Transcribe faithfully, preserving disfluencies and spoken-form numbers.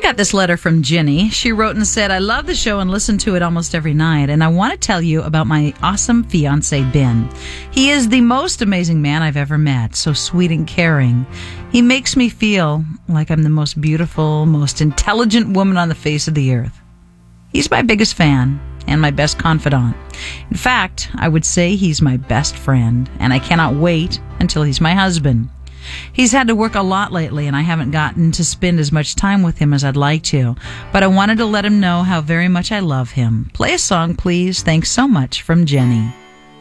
got this letter from Jenny. She wrote and said, I love the show and listen to it almost every night, and I want to tell you about my awesome fiancé, Ben. He is the most amazing man I've ever met, so sweet and caring. He makes me feel like I'm the most beautiful, most intelligent woman on the face of the earth. He's my biggest fan and my best confidant. In fact, I would say he's my best friend, and I cannot wait until he's my husband. He's had to work a lot lately, and I haven't gotten to spend as much time with him as I'd like to, but I wanted to let him know how very much I love him. Play a song, please. Thanks so much, from Jenny.